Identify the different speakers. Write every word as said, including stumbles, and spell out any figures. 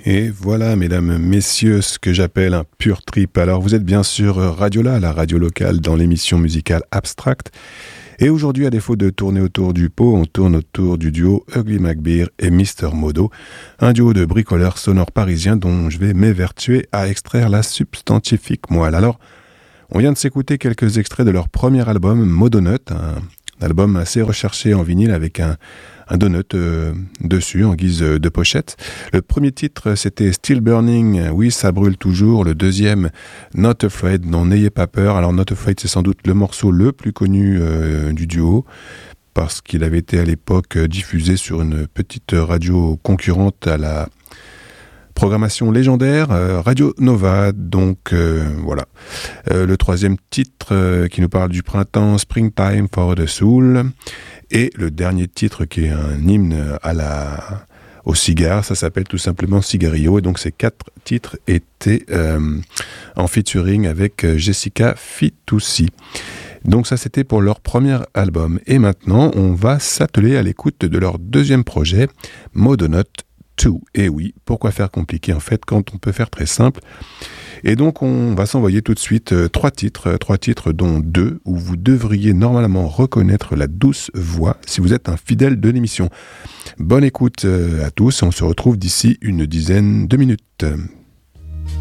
Speaker 1: Et voilà, mesdames, messieurs, ce que j'appelle un pur trip. Alors, vous êtes bien sûr Radiola, la radio locale dans l'émission musicale Abstract. Et aujourd'hui, à défaut de tourner autour du pot, on tourne autour du duo Ugly McBear et mister Modo, un duo de bricoleurs sonores parisiens dont je vais m'évertuer à extraire la substantifique moelle. Alors, on vient de s'écouter quelques extraits de leur premier album, Modonut, un album assez recherché en vinyle avec un un donut euh, dessus en guise de pochette. Le premier titre, c'était Still Burning, oui, ça brûle toujours. Le deuxième, Not Afraid, non, n'ayez pas peur. Alors, Not Afraid, c'est sans doute le morceau le plus connu euh, du duo, parce qu'il avait été à l'époque diffusé sur une petite radio concurrente à la programmation légendaire, euh, Radio Nova, donc euh, voilà. Euh, le troisième titre euh, qui nous parle du printemps, Springtime for the Soul. Et le dernier titre qui est un hymne à la, au cigare, ça s'appelle tout simplement Cigarillo. Et donc ces quatre titres étaient euh, en featuring avec Jessica Fitoussi. Donc ça c'était pour leur premier album. Et maintenant on va s'atteler à l'écoute de leur deuxième projet, Modonut deux. Et oui, pourquoi faire compliqué en fait quand on peut faire très simple? Et donc on va s'envoyer tout de suite euh, trois titres, euh, trois titres dont deux où vous devriez normalement reconnaître la douce voix si vous êtes un fidèle de l'émission. Bonne écoute euh, à tous, on se retrouve d'ici une dizaine de minutes.